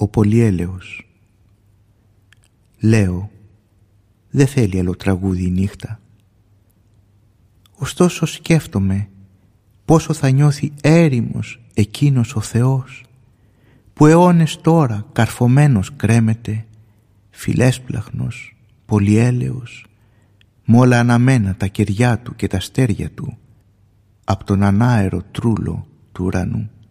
Ο πολυέλεος. Λέω, δεν θέλει άλλο τραγούδι η νύχτα. Ωστόσο σκέφτομαι πόσο θα νιώθει έρημος εκείνος ο Θεός που αιώνες τώρα καρφωμένος κρέμεται, φιλέσπλαχνος, πολυέλεος, μ' όλα αναμένα τα κεριά του και τα αστέρια του, απ' τον ανάερο τρούλο του ουρανού.